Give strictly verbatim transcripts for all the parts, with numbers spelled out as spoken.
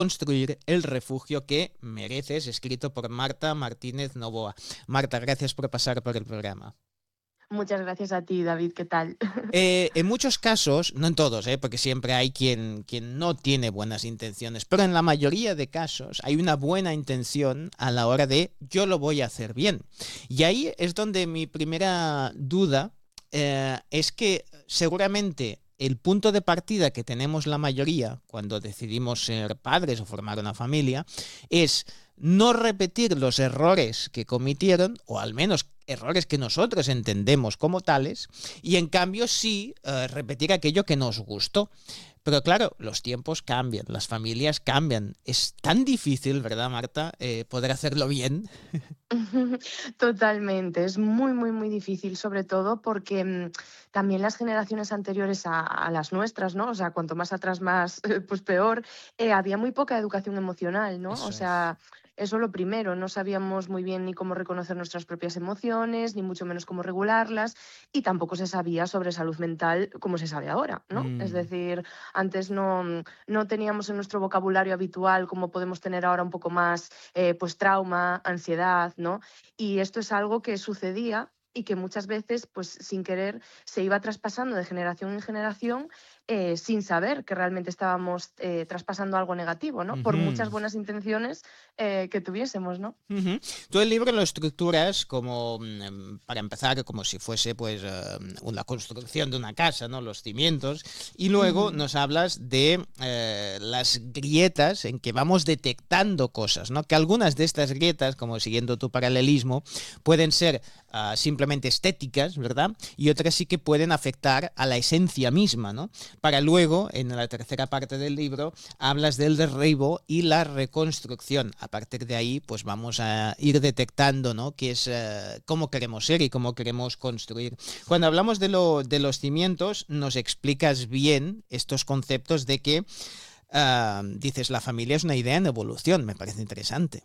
construir el refugio que mereces, escrito por Marta Martínez Novoa. Marta, gracias por pasar por el programa. Muchas gracias a ti, David, ¿qué tal? Eh, en muchos casos, no en todos, eh, porque siempre hay quien, quien no tiene buenas intenciones, pero en la mayoría de casos hay una buena intención a la hora de yo lo voy a hacer bien. Y ahí es donde mi primera duda eh, es que seguramente el punto de partida que tenemos la mayoría cuando decidimos ser padres o formar una familia es no repetir los errores que cometieron, o al menos errores que nosotros entendemos como tales, y en cambio sí eh, repetir aquello que nos gustó. Pero claro, los tiempos cambian, las familias cambian. Es tan difícil, ¿verdad, Marta?, eh, poder hacerlo bien. Totalmente, es muy, muy, muy difícil, sobre todo porque mm, también las generaciones anteriores a, a las nuestras, ¿no? O sea, cuanto más atrás más, pues peor, eh, había muy poca educación emocional, ¿no? O Eso es. sea, eso lo primero, no sabíamos muy bien ni cómo reconocer nuestras propias emociones, ni mucho menos cómo regularlas, y tampoco se sabía sobre salud mental como se sabe ahora, ¿no? Es Mm. decir, antes no, mm, no teníamos en nuestro vocabulario habitual como podemos tener ahora un poco más, eh, pues trauma, ansiedad, ¿no? Y esto es algo que sucedía y que muchas veces, pues sin querer, se iba traspasando de generación en generación eh, sin saber que realmente estábamos eh, traspasando algo negativo, ¿no? Por muchas Ujú. buenas intenciones eh, que tuviésemos, ¿no? Ujú. Tú el libro lo estructuras como, mm, para empezar, como si fuese pues eh, una construcción de una casa, ¿no? Los cimientos, y luego Ujú. nos hablas de eh, las grietas en que vamos detectando cosas, ¿no? Que algunas de estas grietas, como siguiendo tu paralelismo, pueden ser uh, simplemente estéticas, ¿verdad? Y otras sí que pueden afectar a la esencia misma, ¿no? Para luego, en la tercera parte del libro, hablas del derribo y la reconstrucción. A partir de ahí, pues vamos a ir detectando, ¿no? Qué es, uh, cómo queremos ser y cómo queremos construir. Cuando hablamos de, lo, de los cimientos, nos explicas bien estos conceptos de que, uh, dices, la familia es una idea en evolución. Me parece interesante.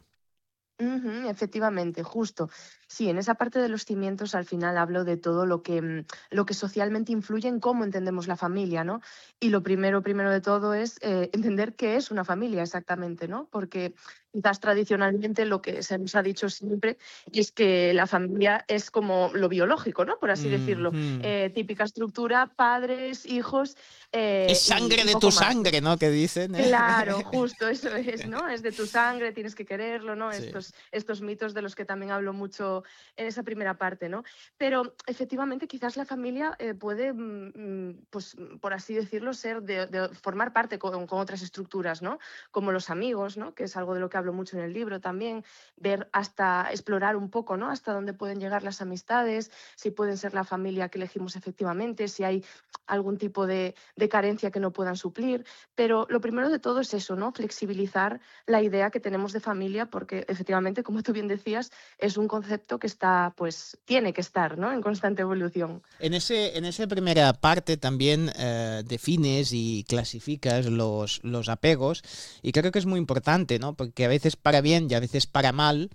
Ujú, efectivamente, justo. Sí, en esa parte de los cimientos al final hablo de todo lo que, mm, lo que socialmente influye en cómo entendemos la familia, ¿no? Y lo primero, primero de todo es eh, entender qué es una familia exactamente, ¿no? Porque quizás tradicionalmente lo que se nos ha dicho siempre es que la familia es como lo biológico, ¿no? Por así decirlo. Mm-hmm. Eh, típica estructura, padres, hijos Es eh, y, sangre y de tu poco más, ¿no? sangre, ¿no? Que dicen. Claro, justo eso es, ¿no? Es de tu sangre, tienes que quererlo, ¿no? Sí. Estos, estos mitos de los que también hablo mucho en esa primera parte, ¿no? Pero efectivamente quizás la familia eh, puede, mm, mm, pues por así decirlo, ser de, de formar parte con, con otras estructuras, ¿no? Como los amigos, ¿no? Que es algo de lo que hablo mucho en el libro también, ver hasta, explorar un poco, ¿no? Hasta dónde pueden llegar las amistades, si pueden ser la familia que elegimos efectivamente, si hay algún tipo de, de carencia que no puedan suplir. Pero lo primero de todo es eso, ¿no? Flexibilizar la idea que tenemos de familia, porque efectivamente, como tú bien decías, es un concepto que está, pues, tiene que estar, ¿no? En constante evolución. En, ese, en esa primera parte también eh, defines y clasificas los, los apegos, y creo que es muy importante, ¿no? Porque a veces para bien y a veces para mal,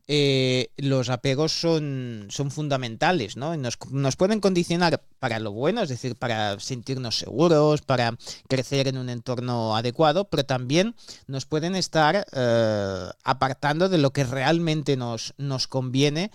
eh, los apegos son, son fundamentales, ¿no? Nos, nos pueden condicionar para lo bueno, es decir, para sentirnos seguros, para crecer en un entorno adecuado, pero también nos pueden estar eh, apartando de lo que realmente nos, nos conviene.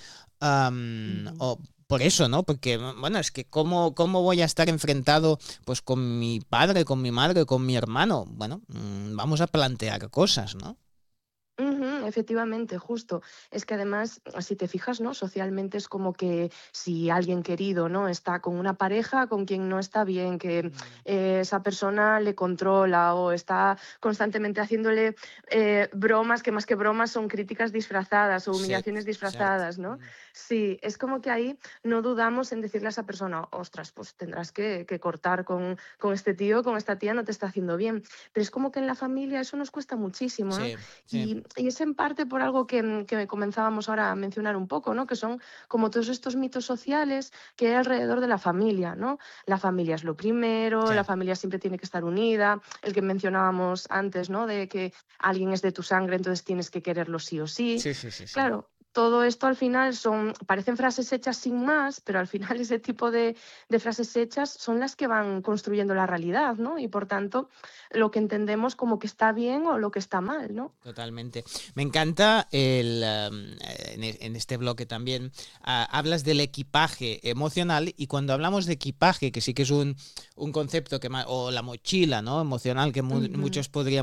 Um, Ujú. o por eso, ¿no? Porque, bueno, es que ¿cómo, cómo voy a estar enfrentado pues con mi padre, con mi madre, con mi hermano? Bueno, mmm, vamos a plantear cosas, ¿no? Ujú, efectivamente, justo. Es que además, si te fijas, ¿no? Socialmente es como que si alguien querido, ¿no? Está con una pareja con quien no está bien, que Mm. eh, esa persona le controla o está constantemente haciéndole eh, bromas, que más que bromas son críticas disfrazadas o Sí, humillaciones exacto. disfrazadas, ¿no? Mm. Sí, es como que ahí no dudamos en decirle a esa persona, ostras, pues tendrás que, que cortar con, con este tío, con esta tía, no te está haciendo bien. Pero es como que en la familia eso nos cuesta muchísimo, ¿no? Sí, sí. Y, y es en parte por algo que, que comenzábamos ahora a mencionar un poco, ¿no? Que son como todos estos mitos sociales que hay alrededor de la familia, ¿no? La familia es lo primero, Sí. la familia siempre tiene que estar unida, el que mencionábamos antes, ¿no? De que alguien es de tu sangre, entonces tienes que quererlo sí o sí. Sí, sí, sí, sí. Claro. todo esto al final son, parecen frases hechas sin más, pero al final ese tipo de, de frases hechas son las que van construyendo la realidad, ¿no? Y por tanto, lo que entendemos como que está bien o lo que está mal, ¿no? Totalmente. Me encanta el, um, en, en este bloque también, uh, hablas del equipaje emocional, y cuando hablamos de equipaje, que sí que es un, un concepto que, o la mochila, ¿no?, emocional, que mu- Ujú. muchos podrían